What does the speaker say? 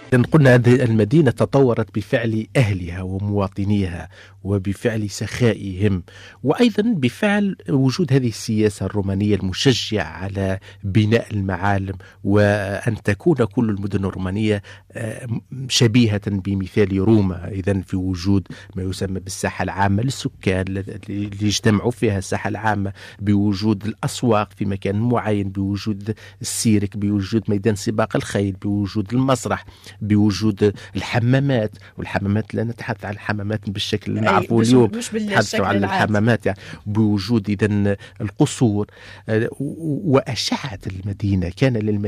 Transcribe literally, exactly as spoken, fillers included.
لأن قلنا هذه المدينة تطورت بفعل أهلها ومواطنيها وبفعل سخائهم، وأيضا بفعل وجود هذه السياسة الرومانية المشجعة على بناء المعالم، وأن تكون كل المدن الرومانية شبيهة بمثال روما. إذن في وجود ما يسمى بالساحة العامة للسكان اللي يجتمعوا فيها، الساحة العامة بوجود الأسواق في مكان معين، بوجود السيرك، بوجود ميدان سباق الخيل، بوجود المسرح، بوجود الحمامات. والحمامات لا نتحدث عن الحمامات بالشكل اللي نعرفه اليوم، نتحدث عن الحمامات يعني بوجود إذن القصور وأشعة المدينة. كان للمدينة